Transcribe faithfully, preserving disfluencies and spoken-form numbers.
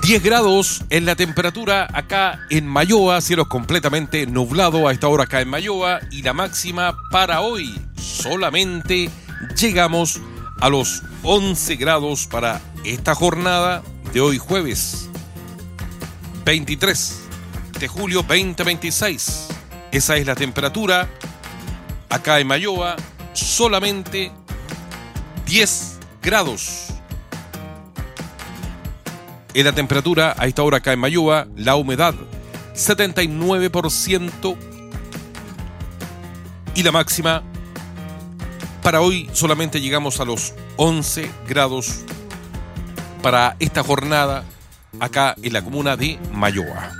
diez grados en la temperatura acá en Mayoa, cielos completamente nublado a esta hora acá en Mayoa, y la máxima para hoy solamente llegamos a los once grados para esta jornada de hoy jueves veintitrés de julio veinte veintiséis. Esa es la temperatura acá en Mayoa, solamente diez grados. En la temperatura a esta hora acá en Mayoa, la humedad setenta y nueve por ciento y la máxima para hoy solamente llegamos a los once grados para esta jornada acá en la comuna de Mayoa.